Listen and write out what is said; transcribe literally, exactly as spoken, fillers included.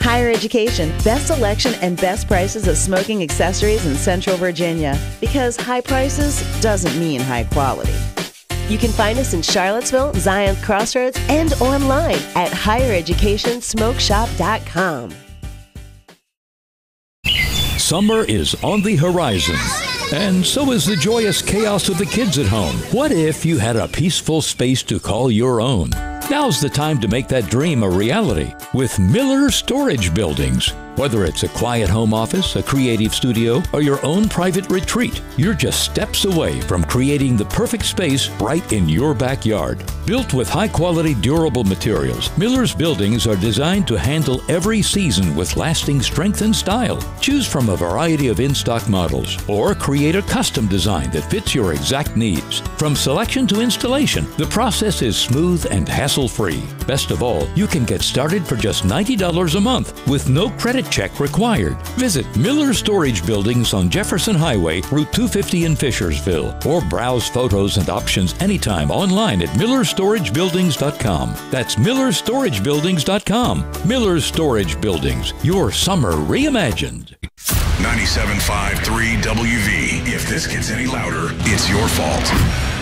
Higher Education, best selection and best prices of smoking accessories in Central Virginia. Because high prices doesn't mean high quality. You can find us in Charlottesville, Zion Crossroads, and online at higher education smoke shop dot com. Summer is on the horizon, and so is the joyous chaos of the kids at home. What if you had a peaceful space to call your own? Now's the time to make that dream a reality with Miller Storage Buildings. Whether it's a quiet home office, a creative studio, or your own private retreat, you're just steps away from creating the perfect space right in your backyard. Built with high-quality, durable materials, Miller's buildings are designed to handle every season with lasting strength and style. Choose from a variety of in-stock models, or create a custom design that fits your exact needs. From selection to installation, the process is smooth and hassle-free. Best of all, you can get started for just ninety dollars a month with no credit check required. Visit Miller Storage Buildings on Jefferson Highway, Route two fifty in Fishersville, or browse photos and options anytime online at miller storage buildings dot com. That's miller storage buildings dot com. Miller Storage Buildings, your summer reimagined. ninety-seven point five three W V. If this gets any louder, it's your fault.